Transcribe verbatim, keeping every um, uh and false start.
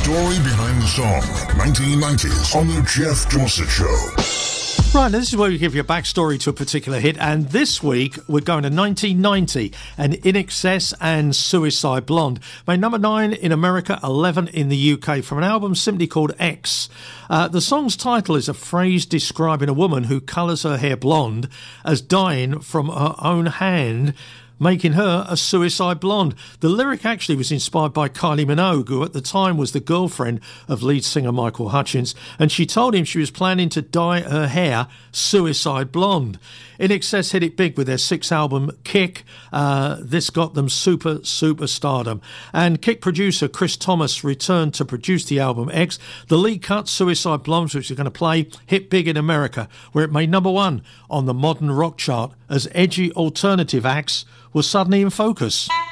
story behind the song. nineteen nineties on the Jeff Dorset Show. Right, this is where we give you a backstory to a particular hit, and this week we're going to nineteen ninety, and In Excess and Suicide Blonde. Made number nine in America, eleven in the U K, from an album simply called X. Uh, the song's title is a phrase describing a woman who colours her hair blonde as dying from her own hand, making her a suicide blonde. The lyric actually was inspired by Kylie Minogue, who at the time was the girlfriend of lead singer Michael Hutchence, and she told him she was planning to dye her hair suicide blonde. In Excess hit it big with their sixth album, Kick. Uh, this got them super, super stardom. And Kick producer Chris Thomas returned to produce the album X. The lead cut, Suicide Blonde, which we're going to play, hit big in America, where it made number one on the modern rock chart as edgy alternative acts was suddenly in focus.